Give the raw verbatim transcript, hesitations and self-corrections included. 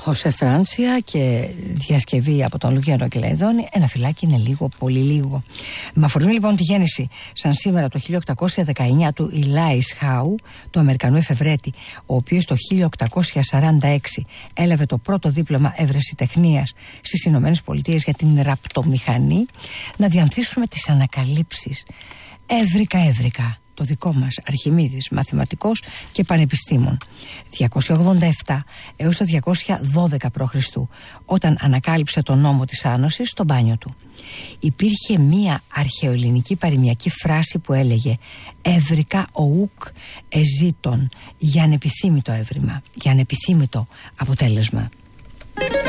Χωσέ Φράνσια και διασκευή από τον Λουκιάνο Κλέδωνη. Ένα φυλάκι είναι λίγο, πολύ λίγο. Με αφορμή λοιπόν τη γέννηση σαν σήμερα το χίλια οκτακόσια δεκαεννιά του Ηλάις Χάου, του Αμερικανού εφευρέτη, ο οποίος το χίλια οκτακόσια σαράντα έξι έλαβε το πρώτο δίπλωμα ευρεσιτεχνίας στις Ηνωμένες Πολιτείες για την ραπτομηχανή, να διανθίσουμε τις ανακαλύψεις. Έβρικα, έβρικα. Το δικό μας Αρχιμίδης, μαθηματικός και πανεπιστήμων. διακόσια ογδόντα επτά έως το διακόσια δώδεκα π.Χ., όταν ανακάλυψε τον νόμο της Άνωσης στο μπάνιο του. Υπήρχε μία αρχαιοελληνική παροιμιακή φράση που έλεγε «Έβρικα ο ουκ εζήτων», για ανεπιθύμητο έβριμα, για ανεπιθύμητο αποτέλεσμα.